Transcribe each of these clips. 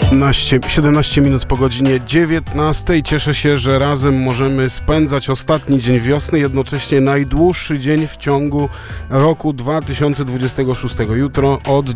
17 minut po godzinie 19. Cieszę się, że razem możemy spędzać ostatni dzień wiosny, jednocześnie najdłuższy dzień w ciągu roku 2026. Jutro od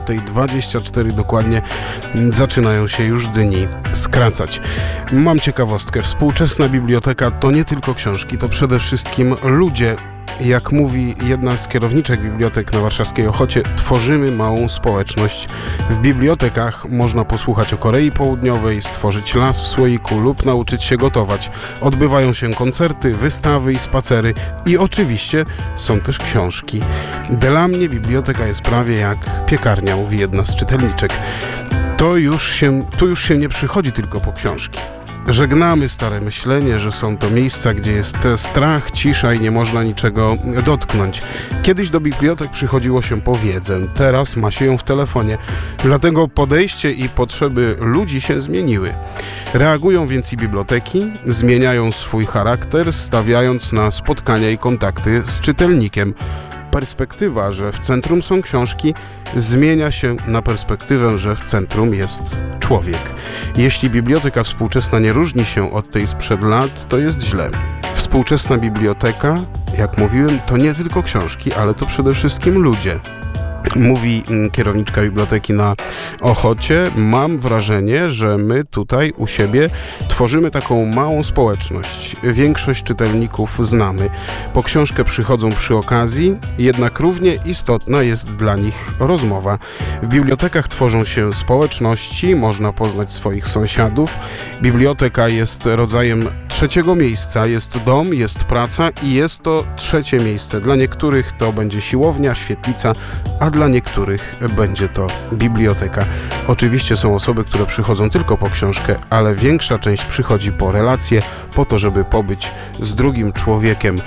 10:24 dokładnie zaczynają się już dni skracać. Mam ciekawostkę. Współczesna biblioteka to nie tylko książki, to przede wszystkim ludzie. Jak mówi jedna z kierowniczek bibliotek na warszawskiej Ochocie, tworzymy małą społeczność. W bibliotekach można posłuchać o Korei Południowej, stworzyć las w słoiku lub nauczyć się gotować. Odbywają się koncerty, wystawy i spacery i oczywiście są też książki. Dla mnie biblioteka jest prawie jak piekarnia, mówi jedna z czytelniczek. Tu już się nie przychodzi tylko po książki. Żegnamy stare myślenie, że są to miejsca, gdzie jest strach, cisza i nie można niczego dotknąć. Kiedyś do bibliotek przychodziło się po wiedzę, teraz ma się ją w telefonie. Dlatego podejście i potrzeby ludzi się zmieniły. Reagują więc i biblioteki, zmieniają swój charakter, stawiając na spotkania i kontakty z czytelnikiem. Perspektywa, że w centrum są książki, zmienia się na perspektywę, że w centrum jest człowiek. Jeśli biblioteka współczesna nie różni się od tej sprzed lat, to jest źle. Współczesna biblioteka, jak mówiłem, to nie tylko książki, ale to przede wszystkim ludzie. Mówi kierowniczka biblioteki na Ochocie. Mam wrażenie, że my tutaj u siebie tworzymy taką małą społeczność. Większość czytelników znamy. Po książkę przychodzą przy okazji, jednak równie istotna jest dla nich rozmowa. W bibliotekach tworzą się społeczności, można poznać swoich sąsiadów. Biblioteka jest rodzajem trzeciego miejsca. Jest dom, jest praca i jest to trzecie miejsce. Dla niektórych to będzie siłownia, świetlica, a dla niektórych będzie to biblioteka. Oczywiście są osoby, które przychodzą tylko po książkę, ale większa część przychodzi po relacje, po to, żeby pobyć z drugim człowiekiem.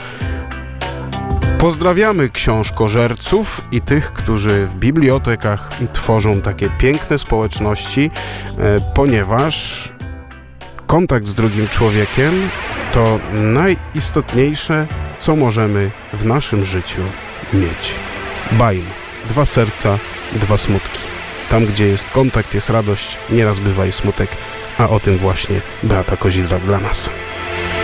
Pozdrawiamy książkożerców i tych, którzy w bibliotekach tworzą takie piękne społeczności, ponieważ kontakt z drugim człowiekiem to najistotniejsze, co możemy w naszym życiu mieć. Bajm. 2 serca, 2 smutki. Tam, gdzie jest kontakt, jest radość, nieraz bywa i smutek, a o tym właśnie Beata Kozidrak dla nas.